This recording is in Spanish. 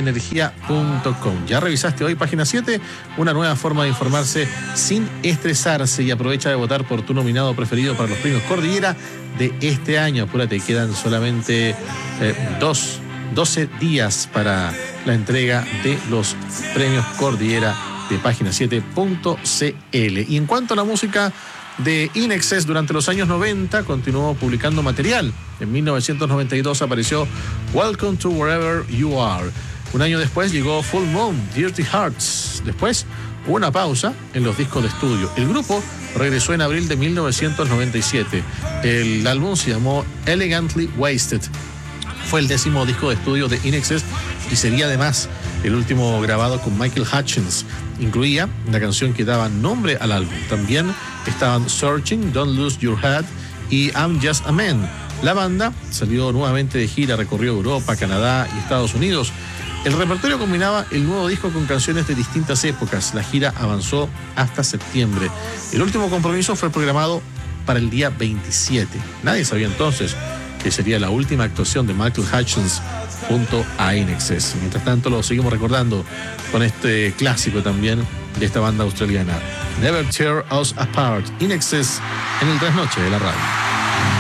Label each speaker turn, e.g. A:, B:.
A: energía.com. ¿Ya revisaste hoy página 7? Una nueva forma de informarse sin estresarse, y aprovecha de votar por tu nominado preferido para los premios Cordillera de este año. Apúrate, quedan solamente 12 días para la entrega de los premios Cordillera de página7.cl. Y en cuanto a la música de INXS, durante los años 90 continuó publicando material. En 1992 apareció Welcome to Wherever You Are. Un año después llegó Full Moon, Dirty Hearts. Después hubo una pausa en los discos de estudio. El grupo regresó en abril de 1997. El álbum se llamó Elegantly Wasted. Fue el 10º disco de estudio de INXS y sería además el último grabado con Michael Hutchence. Incluía una canción que daba nombre al álbum. También estaban Searching, Don't Lose Your Head y I'm Just a Man. La banda salió nuevamente de gira, recorrió Europa, Canadá y Estados Unidos. El repertorio combinaba el nuevo disco con canciones de distintas épocas. La gira avanzó hasta septiembre. El último compromiso fue programado para el día 27. Nadie sabía entonces que sería la última actuación de Michael Hutchence junto a INXS. Mientras tanto, lo seguimos recordando con este clásico también de esta banda australiana, Never Tear Us Apart, INXS en el Trasnoche de la radio.